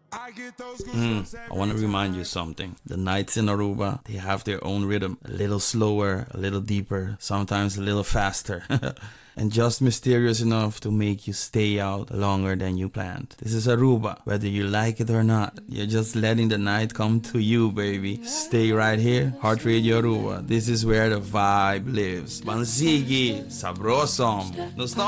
I want to remind you something. The nights in Aruba, they have their own rhythm. A little slower, a little deeper, sometimes a little faster. And just mysterious enough to make you stay out longer than you planned. This is Aruba, whether you like it or not. You're just letting the night come to you, baby. Stay right here, Heart Radio Aruba. This is where the vibe lives. Banzigi, sabrosom.